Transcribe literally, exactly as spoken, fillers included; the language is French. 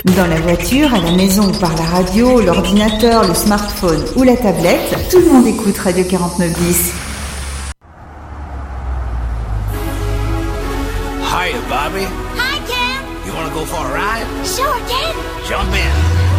Dans la voiture, à la maison, par la radio, l'ordinateur, le smartphone ou la tablette, tout le monde écoute Radio quarante-neuf dix. Hiya, Bobby. Hi, Ken. You wanna go for a ride? Sure, Ken. Jump in.